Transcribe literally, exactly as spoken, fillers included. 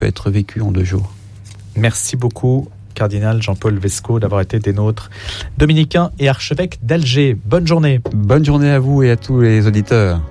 peut être vécu en deux jours. Merci beaucoup, cardinal Jean-Paul Vesco, d'avoir été des nôtres. Dominicain et archevêque d'Alger, bonne journée. Bonne journée à vous et à tous les auditeurs.